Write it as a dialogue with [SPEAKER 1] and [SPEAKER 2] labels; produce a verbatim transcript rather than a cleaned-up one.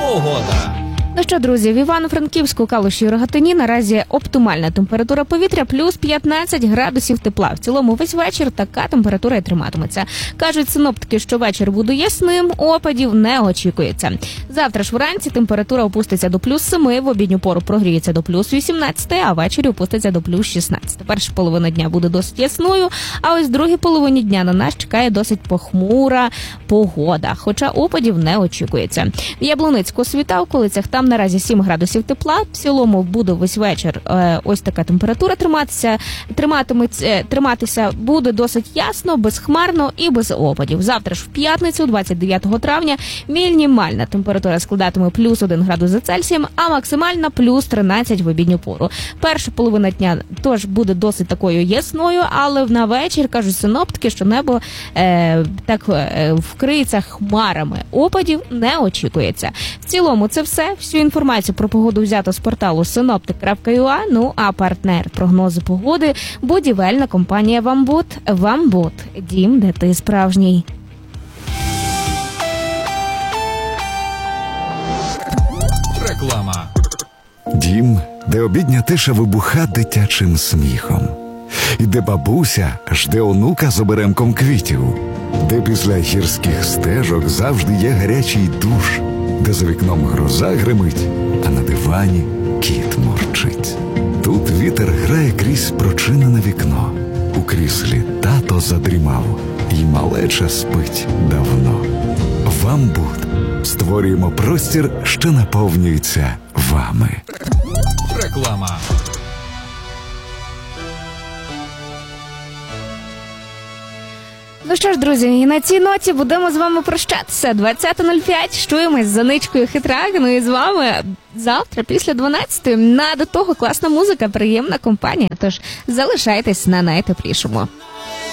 [SPEAKER 1] Погода.
[SPEAKER 2] Ну що, друзі, в Івано-Франківську, Калуші і Рогатині наразі оптимальна температура повітря плюс п'ятнадцять градусів тепла. В цілому весь вечір така температура і триматиметься. Кажуть синоптики, що вечір буде ясним, опадів не очікується. Завтра ж вранці температура опуститься до плюс семи, в обідню пору прогріється до плюс вісімнадцяти, а ввечері опуститься до плюс шістнадцяти. Перша половина дня буде досить ясною, а ось в другій половині дня на нас чекає досить похмура погода, хоча опадів не очікується. В Яблуницьку, Світа, околицях там наразі сім градусів тепла. В цілому буде весь вечір е, ось така температура триматися. Триматиметься, триматися буде досить ясно, безхмарно і без опадів. Завтра ж в п'ятницю, двадцять дев'ятого травня, мінімальна температура складатиме плюс один градус за Цельсієм, а максимальна плюс тринадцять в обідню пору. Перша половина дня тож буде досить такою ясною, але на вечір, кажуть синоптики, що небо е, так е, вкриється хмарами. Опадів не очікується. В цілому це все. Всю інформацію про погоду взято з порталу синоптик крапка ю а, ну а партнер прогнозу погоди – будівельна компанія «Вамбут». «Вамбут» – дім, де ти справжній.
[SPEAKER 1] Реклама.
[SPEAKER 3] Дім, де обідня тиша вибуха дитячим сміхом. І де бабуся жде онука з оберемком квітів. Де після гірських стежок завжди є гарячий душ. Де за вікном гроза гримить, а на дивані кіт мурчить. Тут вітер грає крізь прочинене вікно. У кріслі тато задрімав, і малеча спить давно. «Вамбут» – створюємо простір, що наповнюється вами.
[SPEAKER 1] Реклама.
[SPEAKER 2] Ну що ж, друзі, і на цій ноті будемо з вами прощатися. двадцята нуль п'ять, чуємось за ничкою Хитрак, ну і з вами завтра після дванадцятої. На до того класна музика, приємна компанія, тож залишайтесь на найтеплішому.